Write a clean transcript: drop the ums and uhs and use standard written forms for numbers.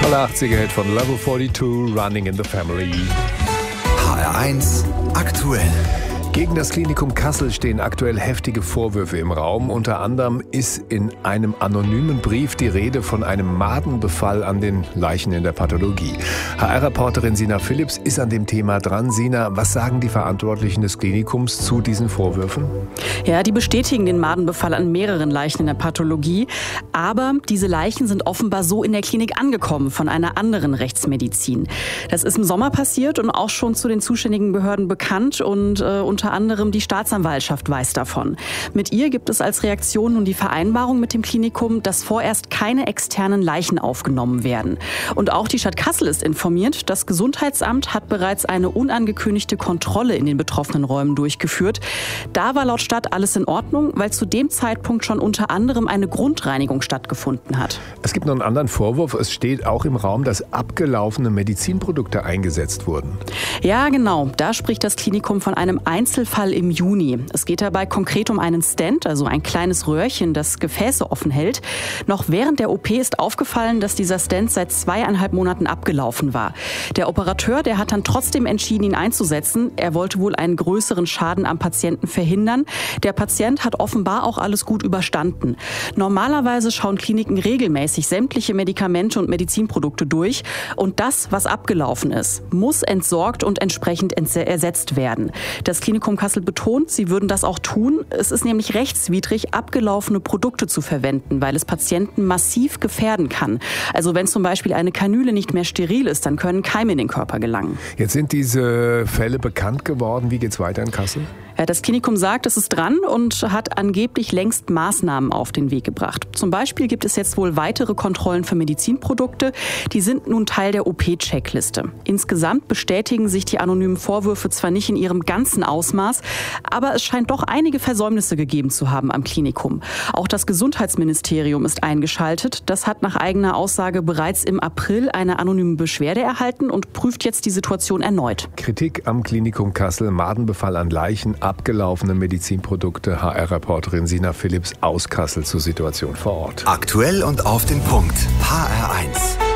toller 80er-Hit von Level 42, Running in the Family. HR1 aktuell. Gegen das Klinikum Kassel stehen aktuell heftige Vorwürfe im Raum. Unter anderem ist in einem anonymen Brief die Rede von einem Madenbefall an den Leichen in der Pathologie. HR-Reporterin Sina Phillips ist an dem Thema dran. Sina, was sagen die Verantwortlichen des Klinikums zu diesen Vorwürfen? Ja, die bestätigen den Madenbefall an mehreren Leichen in der Pathologie. Aber diese Leichen sind offenbar so in der Klinik angekommen von einer anderen Rechtsmedizin. Das ist im Sommer passiert und auch schon zu den zuständigen Behörden bekannt und unter anderem die Staatsanwaltschaft weiß davon. Mit ihr gibt es als Reaktion nun die Vereinbarung mit dem Klinikum, dass vorerst keine externen Leichen aufgenommen werden. Und auch die Stadt Kassel ist informiert. Das Gesundheitsamt hat bereits eine unangekündigte Kontrolle in den betroffenen Räumen durchgeführt. Da war laut Stadt alles in Ordnung, weil zu dem Zeitpunkt schon unter anderem eine Grundreinigung stattgefunden hat. Es gibt noch einen anderen Vorwurf. Es steht auch im Raum, dass abgelaufene Medizinprodukte eingesetzt wurden. Ja, genau. Da spricht das Klinikum von einem Einzelfall im Juni. Es geht dabei konkret um einen Stent, also ein kleines Röhrchen, das Gefäße offen hält. Noch während der OP ist aufgefallen, dass dieser Stent seit 2,5 Monaten abgelaufen war. Der Operateur, der hat dann trotzdem entschieden, ihn einzusetzen. Er wollte wohl einen größeren Schaden am Patienten verhindern. Der Patient hat offenbar auch alles gut überstanden. Normalerweise schauen Kliniken regelmäßig sämtliche Medikamente und Medizinprodukte durch. Und das, was abgelaufen ist, muss entsorgt und entsprechend ersetzt werden. Das Klinikum Kassel betont, sie würden das auch tun. Es ist nämlich rechtswidrig, abgelaufene Produkte zu verwenden, weil es Patienten massiv gefährden kann. Also wenn zum Beispiel eine Kanüle nicht mehr steril ist, dann können Keime in den Körper gelangen. Jetzt sind diese Fälle bekannt geworden. Wie geht's weiter in Kassel? Ja, das Klinikum sagt, es ist dran und hat angeblich längst Maßnahmen auf den Weg gebracht. Zum Beispiel gibt es jetzt wohl weitere Kontrollen für Medizinprodukte. Die sind nun Teil der OP-Checkliste. Insgesamt bestätigen sich die anonymen Vorwürfe zwar nicht in ihrem ganzen Ausmaß, aber es scheint doch einige Versäumnisse gegeben zu haben am Klinikum. Auch das Gesundheitsministerium ist eingeschaltet. Das hat nach eigener Aussage bereits im April eine anonyme Beschwerde erhalten und prüft jetzt die Situation erneut. Kritik am Klinikum Kassel, Madenbefall an Leichen, abgelaufene Medizinprodukte. HR-Reporterin Sina Phillips aus Kassel zur Situation vor Ort. Aktuell und auf den Punkt. HR1.